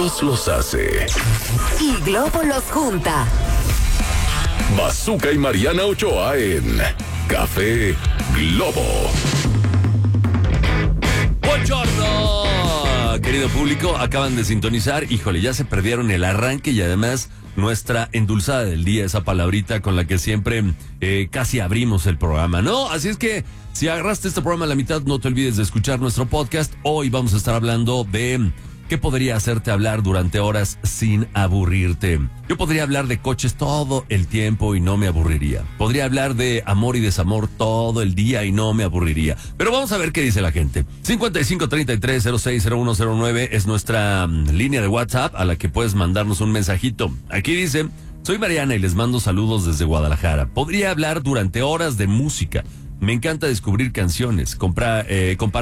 Dios los hace. Y Globo los junta. Bazooka y Mariana Ochoa en Café Globo. Buongiorno, querido público, acaban de sintonizar. Híjole, ya se perdieron el arranque y además nuestra endulzada del día, esa palabrita con la que siempre casi abrimos el programa, ¿no? Así es que si agarraste este programa a la mitad, no te olvides de escuchar nuestro podcast. Hoy vamos a estar hablando de qué podría hacerte hablar durante horas sin aburrirte. Yo podría hablar de coches todo el tiempo y no me aburriría. Podría hablar de amor y desamor todo el día y no me aburriría. Pero vamos a ver qué dice la gente. 5533060109 es nuestra línea de WhatsApp a la que puedes mandarnos un mensajito. Aquí dice: soy Mariana y les mando saludos desde Guadalajara. Podría hablar durante horas de música. Me encanta descubrir canciones, compartir